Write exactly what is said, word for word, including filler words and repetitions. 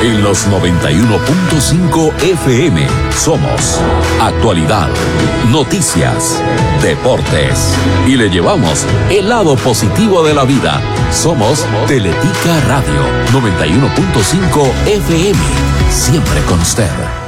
En los noventa y uno punto cinco F M somos actualidad, noticias, deportes y le llevamos el lado positivo de la vida. Somos Teletica Radio noventa y uno punto cinco F M, siempre con usted.